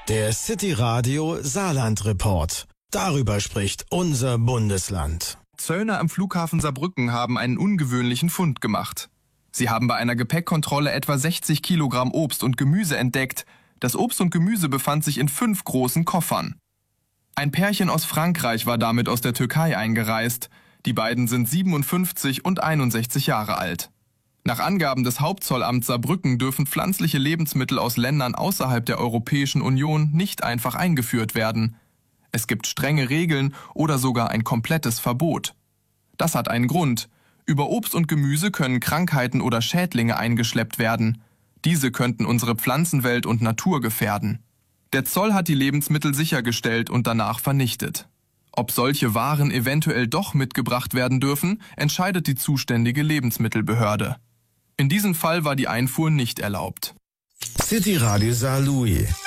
Der City Radio Saarland Report. Darüber spricht unser Bundesland. Zöllner am Flughafen Saarbrücken haben einen ungewöhnlichen Fund gemacht. Sie haben bei einer Gepäckkontrolle etwa 60 Kilogramm Obst und Gemüse entdeckt. Das Obst und Gemüse befand sich in 5 großen Koffern. Ein Pärchen aus Frankreich war damit aus der Türkei eingereist. Die beiden sind 57 und 61 Jahre alt. Nach Angaben des Hauptzollamts Saarbrücken dürfen pflanzliche Lebensmittel aus Ländern außerhalb der Europäischen Union nicht einfach eingeführt werden. Es gibt strenge Regeln oder sogar ein komplettes Verbot. Das hat einen Grund. Über Obst und Gemüse können Krankheiten oder Schädlinge eingeschleppt werden. Diese könnten unsere Pflanzenwelt und Natur gefährden. Der Zoll hat die Lebensmittel sichergestellt und danach vernichtet. Ob solche Waren eventuell doch mitgebracht werden dürfen, entscheidet die zuständige Lebensmittelbehörde. In diesem Fall war die Einfuhr nicht erlaubt. City Radio Saarlouis.